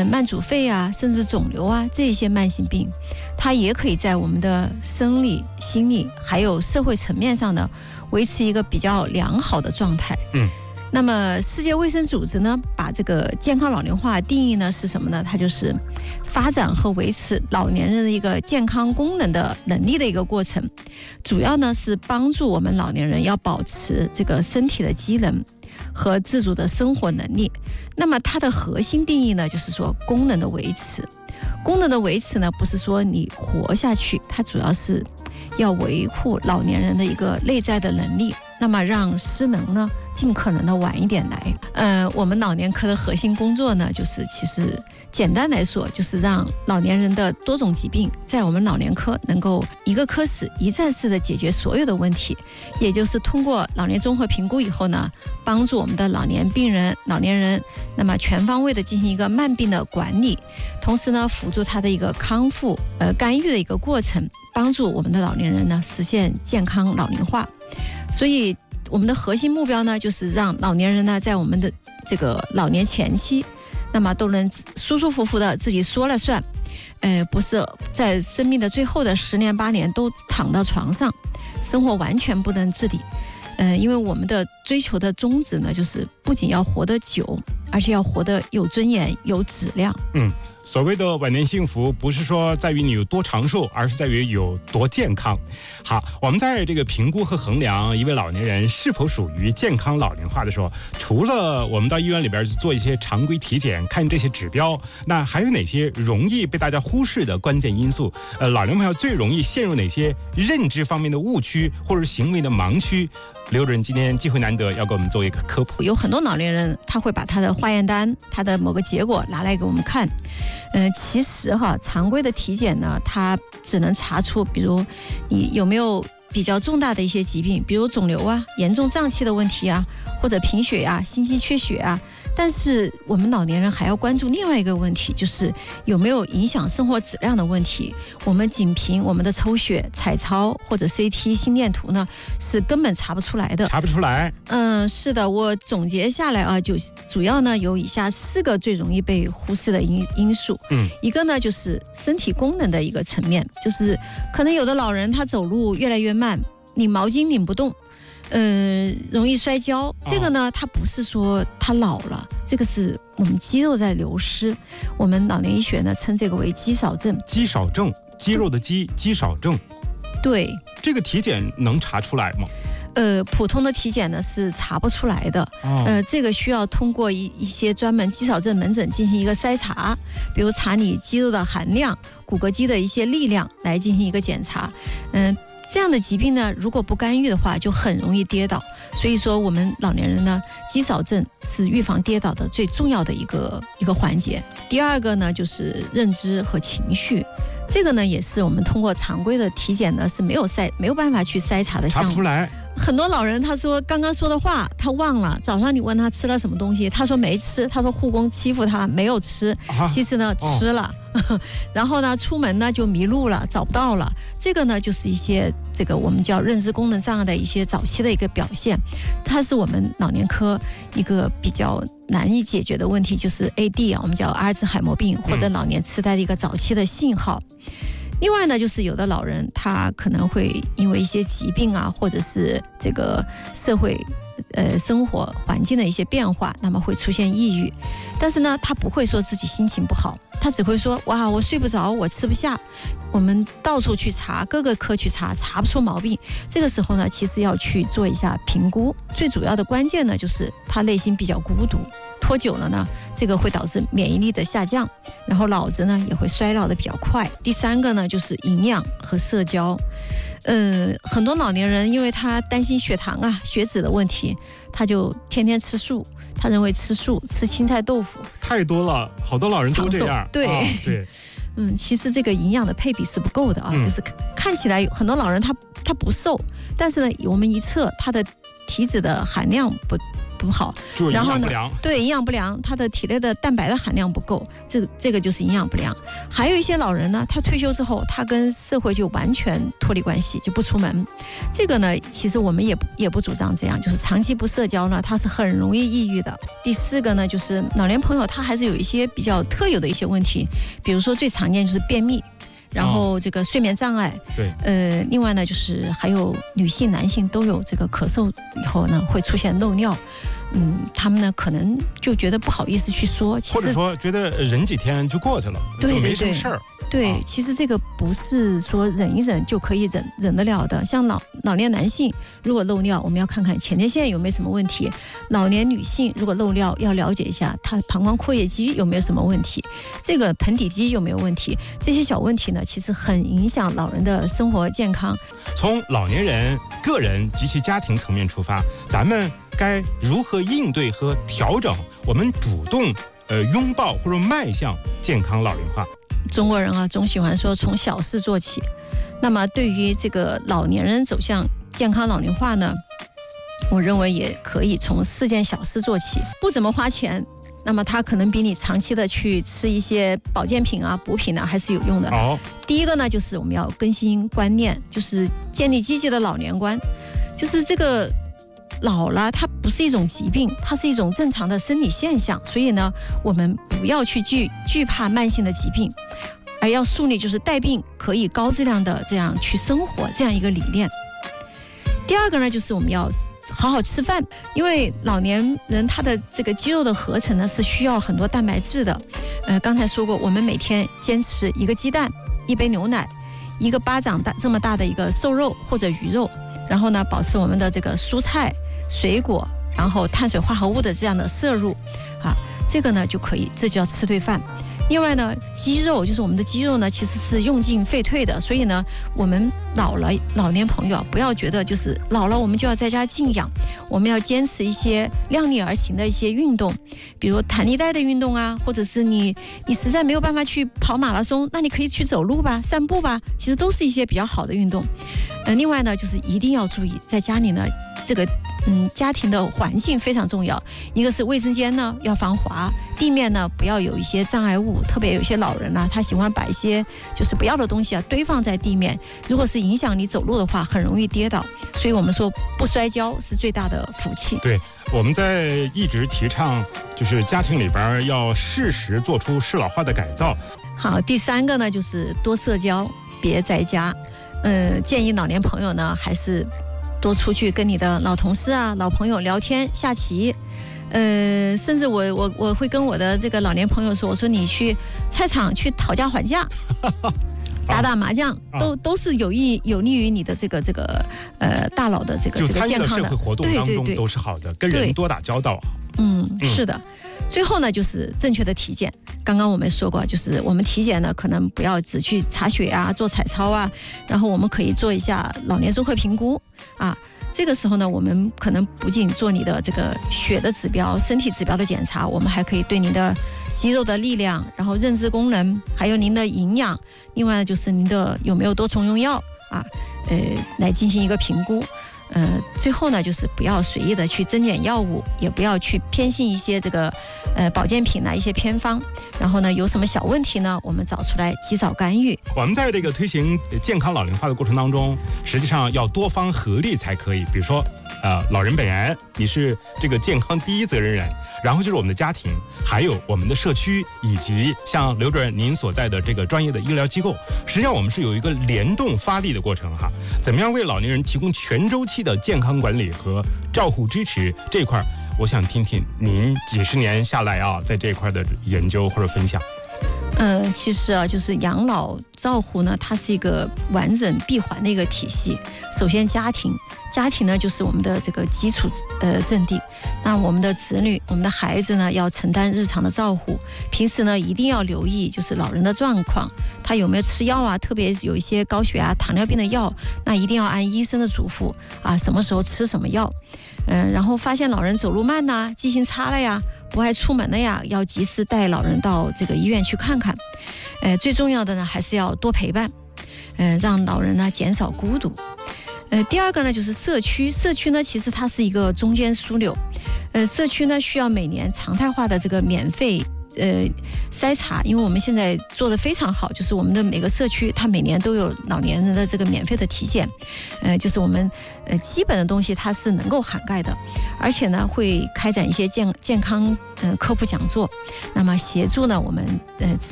慢阻肺啊，甚至肿瘤啊这些慢性病，它也可以在我们的生理、心理还有社会层面上呢，维持一个比较良好的状态。那么世界卫生组织呢，把这个健康老龄化定义呢是什么呢？它就是发展和维持老年人的一个健康功能的能力的一个过程，主要呢是帮助我们老年人要保持这个身体的机能和自主的生活能力。那么它的核心定义呢，就是说功能的维持。功能的维持呢，不是说你活下去，它主要是要维护老年人的一个内在的能力，那么让失能呢尽可能的晚一点来。我们老年科的核心工作呢，就是其实简单来说，就是让老年人的多种疾病在我们老年科能够一个科室一站式的解决所有的问题，也就是通过老年综合评估以后呢，帮助我们的老年病人、老年人，那么全方位的进行一个慢病的管理，同时呢，辅助他的一个康复、干预的一个过程，帮助我们的老年人呢实现健康老龄化。所以我们的核心目标呢，就是让老年人呢在我们的这个老年前期，那么都能舒舒服服的自己说了算，不是在生命的最后的10年8年都躺到床上，生活完全不能自理。因为我们的追求的宗旨呢，就是不仅要活得久，而且要活得有尊严、有质量。 所谓的晚年幸福，不是说在于你有多长寿，而是在于有多健康。好，我们在这个评估和衡量一位老年人是否属于健康老龄化的时候，除了我们到医院里边做一些常规体检，看这些指标，那还有哪些容易被大家忽视的关键因素？老年朋友最容易陷入哪些认知方面的误区，或者行为的盲区？刘主任今天机会难得，要给我们做一个科普。 有很多老年人他会把他的化验单、他的某个结果拿来给我们看。其实常规的体检呢，它只能查出，比如你有没有比较重大的一些疾病，比如肿瘤啊、严重脏器的问题啊，或者贫血啊、心肌缺血啊。但是我们老年人还要关注另外一个问题，就是有没有影响生活质量的问题。我们仅凭我们的抽血、彩超或者 CT 心电图呢，是根本查不出来的。 查不出来？ 是的，我总结下来啊，就主要呢有以下4个最容易被忽视的因素。一个呢就是身体功能的一个层面，就是可能有的老人他走路越来越慢，拧毛巾拧不动。容易摔跤，这个呢，它不是说他老了，这个是我们肌肉在流失。我们老年医学呢称这个为肌少症。 肌少症，肌肉的肌，肌少症。 对， 这个体检能查出来吗？ 普通的体检呢是查不出来的。这个需要通过一些专门肌少症门诊进行一个筛查，比如查你肌肉的含量、骨骼肌的一些力量来进行一个检查。这样的疾病呢，如果不干预的话，就很容易跌倒。所以说，我们老年人呢，肌少症是预防跌倒的最重要的一个环节。第二个呢，就是认知和情绪。这个呢，也是我们通过常规的体检呢是没有办法去筛查的项目。 查不出来。 很多老人他说刚刚说的话他忘了，早上你问他吃了什么东西，他说没吃，他说护工欺负他没有吃，其实呢吃了。然后呢出门呢就迷路了，找不到了。这个呢就是一些这个我们叫认知功能障碍的一些早期的一个表现，它是我们老年科一个比较难以解决的问题，就是 AD 啊，我们叫阿尔兹海默病或者老年痴呆的一个早期的信号。另外呢，就是有的老人他可能会因为一些疾病啊，或者是这个社会生活环境的一些变化，那么会出现抑郁。但是呢，他不会说自己心情不好，他只会说哇，我睡不着，我吃不下。我们到处去查，各个科去查，查不出毛病。这个时候呢，其实要去做一下评估。最主要的关键呢，就是他内心比较孤独。拖久了呢，这个会导致免疫力的下降，然后脑子呢也会衰老的比较快。第三个呢就是营养和社交。很多老年人因为他担心血糖啊、血脂的问题，他就天天吃素。他认为吃素、吃青菜豆腐太多了，好多老人都这样。 对。 对。 其实这个营养的配比是不够的啊，就是看起来很多老人他不瘦，但是呢，我们一测他的体脂的含量不不好，然后呢，对，营养不良，他的体内的蛋白的含量不够，这个就是营养不良。还有一些老人呢，他退休之后，他跟社会就完全脱离关系，就不出门。这个呢，其实我们也不主张这样，就是长期不社交呢，他是很容易抑郁的。第4个呢，就是老年朋友他还是有一些比较特有的一些问题，比如说最常见就是便秘。然后这个睡眠障碍， 对， 另外呢，就是还有女性、男性都有这个咳嗽以后呢，会出现漏尿，他们呢可能就觉得不好意思去说， 或者说觉得忍几天就过去了，就没什么事儿。 对，其实这个不是说忍一忍就可以忍得了的。像老年男性如果漏尿，我们要看看前列腺有没有什么问题；老年女性如果漏尿，要了解一下她膀胱括约肌有没有什么问题，这个盆底肌有没有问题。这些小问题呢，其实很影响老人的生活健康。 从老年人个人及其家庭层面出发，咱们该如何应对和调整我们主动拥抱或者迈向健康老龄化？ 中国人啊，总喜欢说从小事做起。那么对于这个老年人走向健康老龄化呢，我认为也可以从4件小事做起，不怎么花钱，那么它可能比你长期的去吃一些保健品啊、补品啊还是有用的。第一个呢，就是我们要更新观念，就是建立积极的老年观，就是这个老了它不是一种疾病，它是一种正常的生理现象，所以呢，我们不要去惧怕慢性的疾病，而要树立就是带病可以高质量的这样去生活这样一个理念。第2个呢，就是我们要好好吃饭，因为老年人他的这个肌肉的合成呢是需要很多蛋白质的。刚才说过，我们每天坚持1个鸡蛋、1杯牛奶、1个巴掌大这么大的一个瘦肉或者鱼肉，然后呢，保持我们的这个蔬菜、水果，然后碳水化合物的这样的摄入啊，这个呢就可以，这叫吃对饭。另外呢，肌肉就是我们的肌肉呢，其实是用进废退的，所以呢，我们老年朋友不要觉得就是老了我们就要在家静养，我们要坚持一些量力而行的一些运动，比如弹力带的运动啊，或者是你实在没有办法去跑马拉松，那你可以去走路吧、散步吧，其实都是一些比较好的运动。另外呢，就是一定要注意在家里呢，这个家庭的环境非常重要。一个是卫生间呢要防滑，地面呢不要有一些障碍物，特别有一些老人啊，他喜欢把一些就是不要的东西啊堆放在地面，如果是影响你走路的话，很容易跌倒。所以我们说不摔跤是最大的福气。 对，我们在一直提倡就是家庭里边要适时做出适老化的改造。 好，第3个呢就是多社交，别在家。建议老年朋友呢还是多出去跟你的老同事啊、老朋友聊天、下棋。甚至我会跟我的这个老年朋友说，我说你去菜场去讨价还价，打麻将，都是有利于你的这个大脑的这个健康的。就参与的社会活动当中都是好的，跟人多打交道。是的。最后呢，就是正确的体检。刚刚我们说过，就是我们体检呢，可能不要只去查血啊、做彩超啊，然后我们可以做一下老年综合评估啊。这个时候呢，我们可能不仅做你的这个血的指标、身体指标的检查，我们还可以对您的肌肉的力量，然后认知功能，还有您的营养，另外呢就是您的有没有多重用药啊，来进行一个评估。最后呢，就是不要随意的去增减药物，也不要去偏信一些这个保健品啊一些偏方。然后呢，有什么小问题呢，我们找出来及早干预。 我们在这个推行健康老龄化的过程当中，实际上要多方合力才可以。比如说，老人本人，你是这个健康第一责任人，然后就是我们的家庭，还有我们的社区，以及像刘主任您所在的这个专业的医疗机构。实际上，我们是有一个联动发力的过程哈。怎么样为老年人提供全周期的健康管理和照护支持这一块，我想听听您几十年下来啊，在这一块的研究或者分享。 其实啊，就是养老照护呢，它是一个完整闭环的一个体系。首先，家庭呢就是我们的这个基础阵地。那我们的子女、我们的孩子呢，要承担日常的照护。平时呢，一定要留意就是老人的状况，他有没有吃药啊？特别有一些高血压、糖尿病的药，那一定要按医生的嘱咐啊，什么时候吃什么药。然后发现老人走路慢呐、记性差了呀，不爱出门了呀，要及时带老人到这个医院去看看。最重要的呢，还是要多陪伴，让老人呢减少孤独。第2个呢，就是社区呢，其实它是一个中间枢纽。 社区呢需要每年常态化的这个免费筛查，因为我们现在做得非常好，就是我们的每个社区它每年都有老年人的这个免费的体检，就是我们基本的东西它是能够涵盖的，而且呢会开展一些健康科普讲座，那么协助呢我们